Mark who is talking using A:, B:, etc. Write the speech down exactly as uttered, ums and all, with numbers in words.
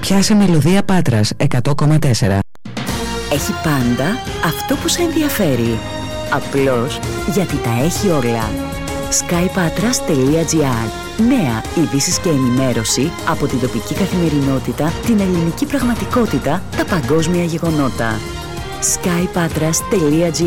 A: Πιάσε μελωδία Πάτρας εκατό κόμμα τέσσερα.
B: Έχει πάντα αυτό που σε ενδιαφέρει. Απλώς γιατί τα έχει όλα. skypatras τελεία gr. Νέα ειδήσεις και ενημέρωση από την τοπική καθημερινότητα, την ελληνική πραγματικότητα, τα παγκόσμια γεγονότα. skypatras τελεία gr.